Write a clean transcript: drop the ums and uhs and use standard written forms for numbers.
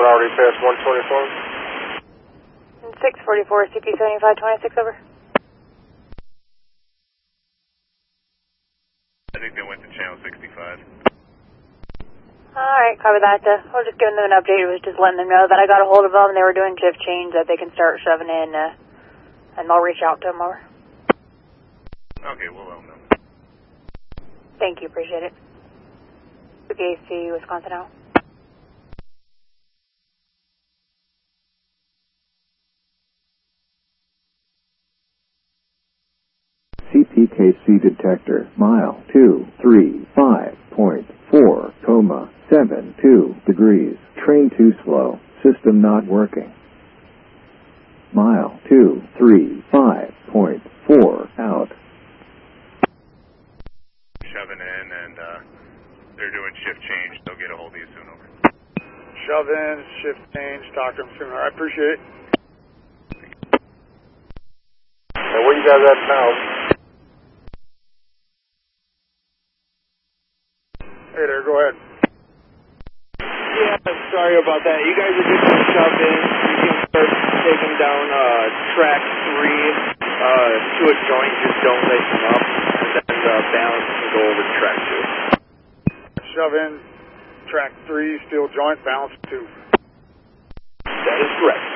already past 124. 644, CP7526, over. I think they went to channel 65. Alright, copy that. We're just giving them an update. It was just letting them know that I got a hold of them. They were doing shift change, that they can start shoving in, and I'll reach out to them, over. Okay, we'll let them know. Thank you, appreciate it. AC, Wisconsin out. CPKC detector, mile 235.4,72 degrees. Train too slow. System not working. Mile 235.4 out. Shoving in, and they're doing shift change. They'll get a hold of you soon, over. Shove in, shift change, talk to them soon. I appreciate it. And where you guys at now? Hey there, go ahead. Yeah, sorry about that. You guys are just going to shove in. You can start taking down track 3 to a joint. Just don't listen up. And then the balance can go over to track 2. Shove in, track 3, steel joint, balance 2. That is correct.